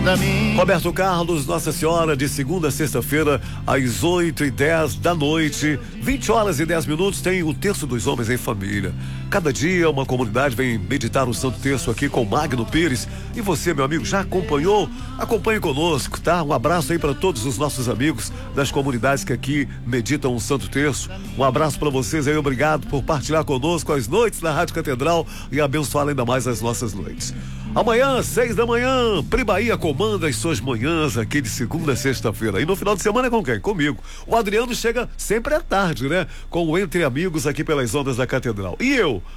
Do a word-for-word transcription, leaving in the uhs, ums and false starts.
da minha. Roberto Carlos, Nossa Senhora, de segunda a sexta-feira, às oito e dez da noite, vinte horas e dez minutos, tem o Terço dos Homens em Família. Cada dia uma comunidade vem meditar o Santo Terço aqui com Magno Pires. E você, meu amigo, já acompanhou? Acompanhe conosco, tá? Um abraço aí para todos os nossos amigos das comunidades que aqui meditam o Santo Terço. Um abraço para vocês aí, obrigado por partilhar conosco as noites na Rádio Catedral e abençoar ainda mais as nossas noites. Amanhã, seis da manhã, Pri Bahia comanda as suas manhãs aqui de segunda a sexta-feira. E no final de semana é com quem? Comigo. O Adriano chega sempre à tarde, né? Com o Entre Amigos aqui pelas ondas da Catedral. E eu,